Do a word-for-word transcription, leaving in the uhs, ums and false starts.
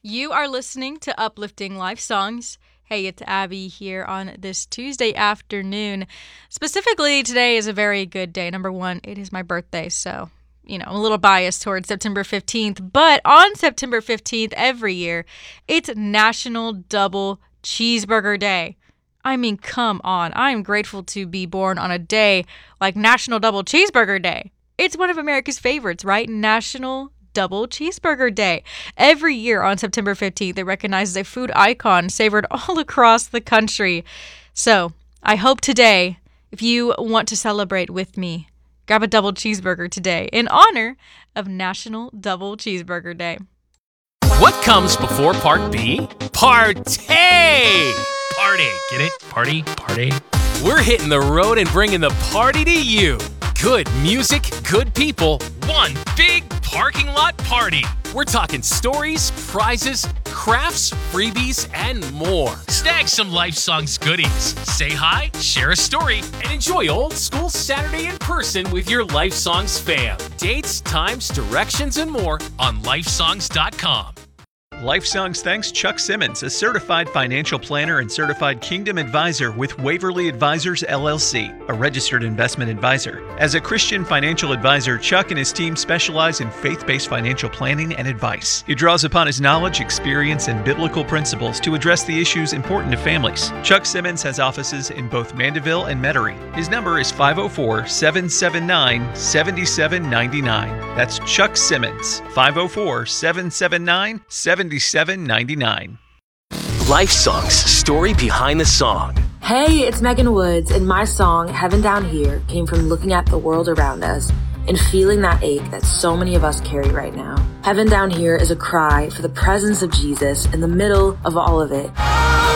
You are listening to Uplifting Life Songs. Hey, it's Abby here on this Tuesday afternoon. Specifically, today is a very good day. Number one, it is my birthday, so, you know, I'm a little biased towards September fifteenth. But on September fifteenth every year, it's National Double Cheeseburger Day. I mean, come on. I am grateful to be born on a day like National Double Cheeseburger Day. It's one of America's favorites, right? National Double Cheeseburger Day. Every year on September fifteenth, it recognizes a food icon savored all across the country. So, I hope today, if you want to celebrate with me, grab a double cheeseburger today in honor of National Double Cheeseburger Day. What comes before Part B? Partay! Party. Get it? Party, party. We're hitting the road and bringing the party to you. Good music, good people, one big parking lot party. We're talking stories, prizes, crafts, freebies, and more. Snag some Life Songs goodies. Say hi, share a story, and enjoy old school Saturday in person with your Life Songs fam. Dates, times, directions, and more on life songs dot com. Life Songs thanks Chuck Simmons, a certified financial planner and certified Kingdom advisor with Waverly Advisors, L L C, a registered investment advisor. As a Christian financial advisor, Chuck and his team specialize in faith-based financial planning and advice. He draws upon his knowledge, experience, and biblical principles to address the issues important to families. Chuck Simmons has offices in both Mandeville and Metairie. His number is five oh four, seven seven nine, seven seven nine nine. That's Chuck Simmons, five oh four, seven seven nine, seven seven nine nine. Life Songs, story behind the song. Hey, it's Megan Woods, and my song, Heaven Down Here, came from looking at the world around us and feeling that ache that so many of us carry right now. Heaven Down Here is a cry for the presence of Jesus in the middle of all of it.